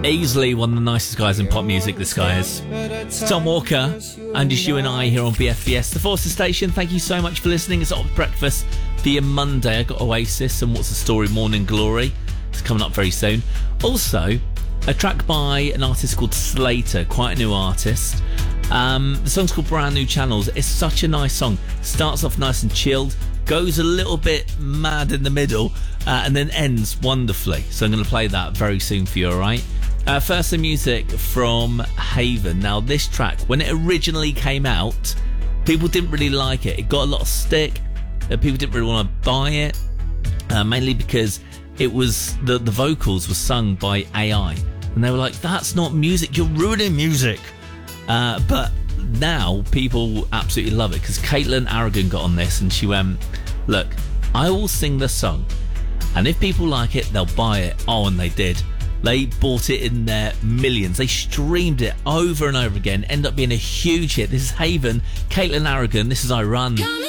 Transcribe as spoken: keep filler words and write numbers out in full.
Easily one of the nicest guys in pop music, this guy is. Tom Walker, and just you and I here on B F B S, the Forces Station. Thank you so much for listening. It's Op Breakfast for your Monday. I got Oasis and What's the Story, Morning Glory. It's coming up very soon. Also, a track by an artist called Slater, quite a new artist. Um, the song's called Brand New Channels. It's such a nice song. Starts off nice and chilled, goes a little bit mad in the middle, uh, and then ends wonderfully. So I'm going to play that very soon for you, all right? Uh, first, the music from Haven. Now, this track, when it originally came out, people didn't really like it. It got a lot of stick. Uh, people didn't really want to buy it, uh, mainly because it was the, the vocals were sung by A I. And they were like, that's not music. You're ruining music. Uh, but now people absolutely love it because Caitlin Aragon got on this and she went, look, I will sing the song, and if people like it, they'll buy it. Oh, and they did. They bought it in their millions. They streamed it over and over again. Ended up being a huge hit. This is Haven, Caitlin Aragon. This is I Run.